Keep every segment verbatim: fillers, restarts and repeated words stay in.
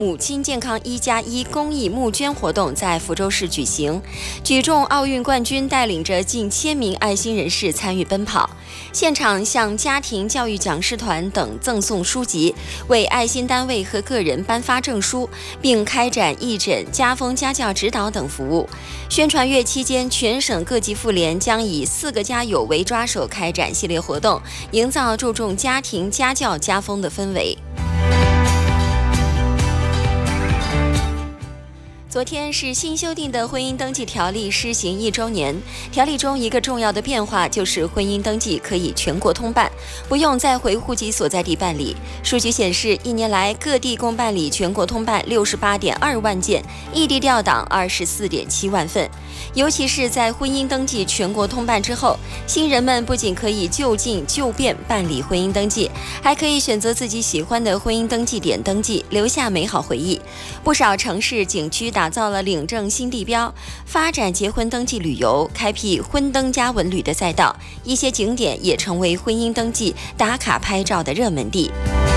母亲健康一加一公益募捐活动在福州市举行，举重奥运冠军带领着近千名爱心人士参与奔跑，现场向家庭教育讲师团等赠送书籍，为爱心单位和个人颁发证书，并开展义诊、家风家教指导等服务。宣传月期间，全省各级妇联将以四个家有为抓手开展系列活动，营造注重家庭家教家风的氛围。昨天是新修订的婚姻登记条例施行一周年。条例中一个重要的变化就是婚姻登记可以全国通办，不用再回户籍所在地办理。数据显示，一年来各地共办理全国通办六十八点二万件，异地调档二十四点七万份。尤其是在婚姻登记全国通办之后，新人们不仅可以就近就便办理婚姻登记，还可以选择自己喜欢的婚姻登记点登记，留下美好回忆。不少城市景区打造了领证新地标，发展结婚登记旅游，开辟婚登加文旅的赛道，一些景点也成为婚姻登记打卡拍照的热门地。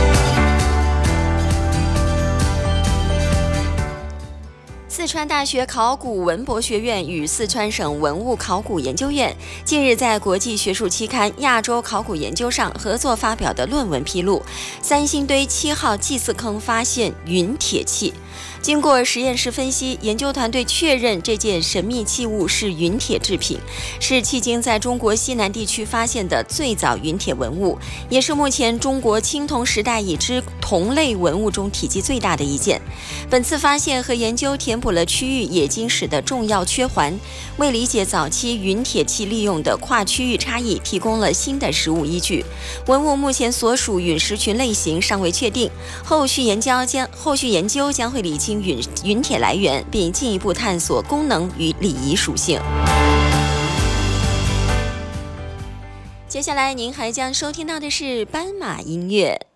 四川大学考古文博学院与四川省文物考古研究院近日在国际学术期刊《亚洲考古研究》上合作发表的论文披露，三星堆七号祭祀坑发现陨铁器。经过实验室分析，研究团队确认这件神秘器物是陨铁制品，是迄今在中国西南地区发现的最早陨铁文物，也是目前中国青铜时代已知铜类文物中体积最大的一件。本次发现和研究填补了区域冶金史的重要缺环，为理解早期陨铁器利用的跨区域差异提供了新的实物依据。文物目前所属陨石群类型尚未确定，后续研究将后续研究将会理清陨陨铁来源，并进一步探索功能与礼仪属性。接下来您还将收听到的是斑马音乐。